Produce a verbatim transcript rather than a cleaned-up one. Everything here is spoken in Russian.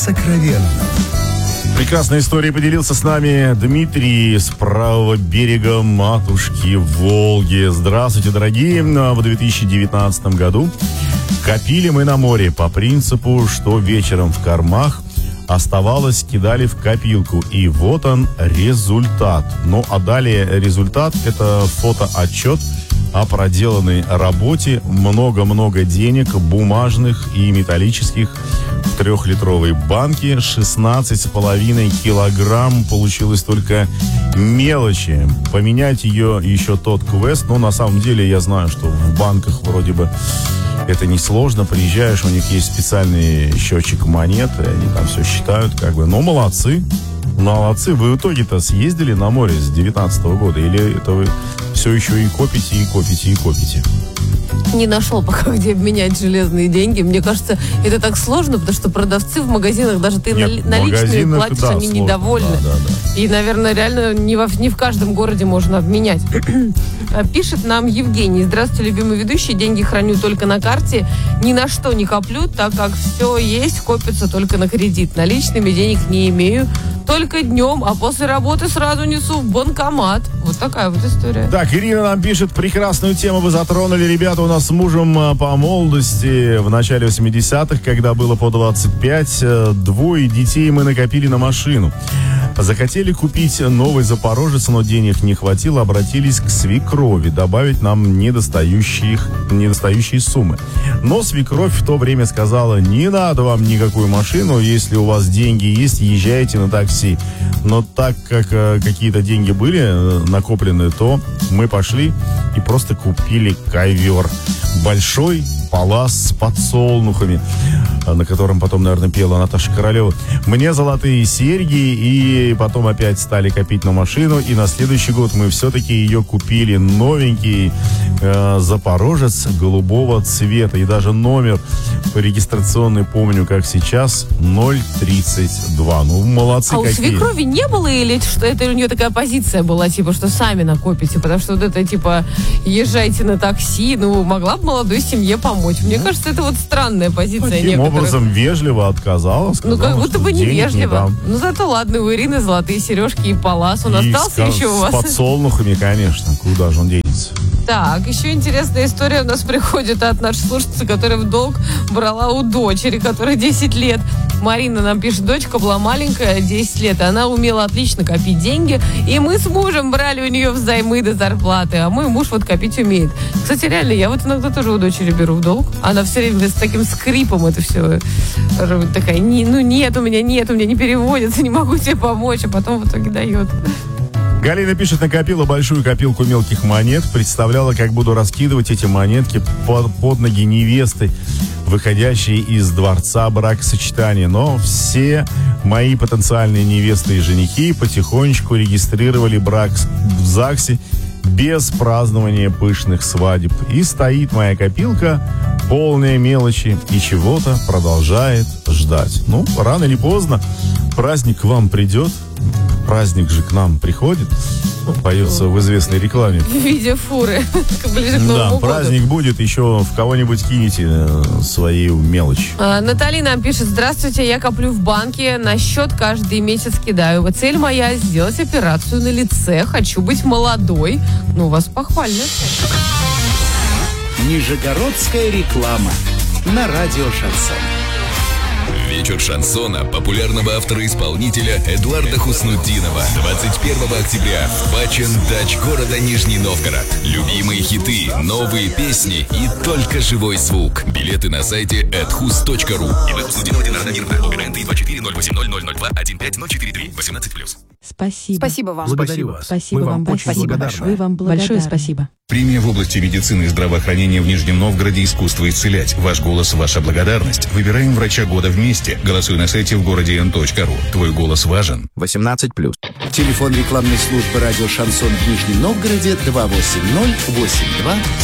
Сокровенно. Прекрасной историей поделился с нами Дмитрий с правого берега матушки Волги. Здравствуйте, дорогие. В две тысячи девятнадцатом году копили мы на море по принципу, что вечером в кормах оставалось, кидали в копилку. И вот он результат. Ну, а далее результат – это фотоотчет о проделанной работе. Много-много денег, бумажных и металлических, в трехлитровой банке. шестнадцать с половиной килограмм получилось только мелочи. Поменять ее еще тот квест. Но на самом деле я знаю, что в банках вроде бы это несложно. Приезжаешь, у них есть специальный счетчик монет, и они там все считают, как бы. Ну, молодцы. Молодцы. Вы в итоге-то съездили на море с девятнадцатого года? Или это вы все еще и копите, и копите, и копите? Не нашел пока, где обменять железные деньги. Мне кажется, это так сложно, потому что продавцы в магазинах, даже ты Нет, наличные платишь, да, они сложно. Недовольны. Да, да, да. И, наверное, реально не, во, не в каждом городе можно обменять. Пишет нам Евгений. Здравствуйте, любимый ведущий. Деньги храню только на карте. Ни на что не коплю, так как все есть, копится только на кредит. Наличными денег не имею. Только днем, а после работы сразу несу в банкомат. Вот такая вот история. Так, Ирина нам пишет, прекрасную тему вы затронули. Ребята, у нас с мужем по молодости в начале восьмидесятых, когда было по двадцать пять, двое детей мы накопили на машину. Захотели купить новый Запорожец, но денег не хватило, обратились к свекрови добавить нам недостающие, недостающие суммы. Но свекровь в то время сказала, не надо вам никакую машину, если у вас деньги есть, езжайте на такси. Но так как э, какие-то деньги были э, накоплены, то мы пошли и просто купили ковер. Большой палас с подсолнухами, на котором потом, наверное, пела Наташа Королева. Мне золотые серьги, и потом опять стали копить на машину, и на следующий год мы все-таки ее купили. Новенький э, Запорожец голубого цвета, и даже номер регистрационный помню, как сейчас, ноль тридцать два. Ну, молодцы а какие. А у свекрови не было, или что это у нее такая позиция была, типа, что сами накопите? Потому что вот это, типа, езжайте на такси, ну, могла бы молодой семье помочь. Мне ну, кажется, это вот странная позиция таким некоторых. образом вежливо отказала, сказала, ну, как будто бы невежливо. Не ну, зато ладно, у Ирины золотые сережки и палас. Он и остался с, еще у вас? С подсолнухами, конечно. Куда же он денется? Так, еще интересная история у нас приходит от нашей слушательницы, которая в долг брала у дочери, которой десять лет. Марина нам пишет, дочка была маленькая, десять лет, и она умела отлично копить деньги, и мы с мужем брали у нее взаймы до зарплаты, а мой муж вот копить умеет. Кстати, реально, я вот иногда тоже у дочери беру в долг, она все время с таким скрипом это все такая, не, ну нет, у меня нет, у меня не переводится, не могу тебе помочь, а потом в итоге дает. Галина пишет, накопила большую копилку мелких монет, представляла, как буду раскидывать эти монетки под, под ноги невесты, выходящие из дворца бракосочетания. Но все мои потенциальные невесты и женихи потихонечку регистрировали брак в ЗАГСе без празднования пышных свадеб. И стоит моя копилка, полная мелочи, и чего-то продолжает ждать. Ну, рано или поздно праздник к вам придет. Праздник же к нам приходит. Поется в известной рекламе. В виде фуры. Ближе к Новому да, году. Праздник будет, еще в кого-нибудь кинете свою мелочь. А, Наталья нам пишет, здравствуйте, я коплю в банке, на счет каждый месяц кидаю. Цель моя сделать операцию на лице, хочу быть молодой. Ну, у вас похвально. Нижегородская реклама на радио Шансон. Вечер шансона популярного автора-исполнителя Эдуарда Хуснутдинова. двадцать первого октября в Пачен Дач города Нижний Новгород. Любимые хиты, новые песни и только живой звук. Билеты на сайте эдхус точка ру. И выпуск студийного Динара Нирна. ОГРНТ два четыре ноль восемь ноль ноль ноль два один пять ноль четыре три восемнадцать плюс. Спасибо. Спасибо вам. Благодарю вас. Спасибо Мы вам вам очень большое. благодарны. Вы вам большое спасибо. Премия в области медицины и здравоохранения в Нижнем Новгороде «Искусство исцелять». Ваш голос – ваша благодарность. Выбираем врача года вместе. Голосуй на сайте в городе эн точка ру. Твой голос важен. восемнадцать плюс. Телефон рекламной службы радио Шансон в Нижнем Новгороде два восемь ноль восемь два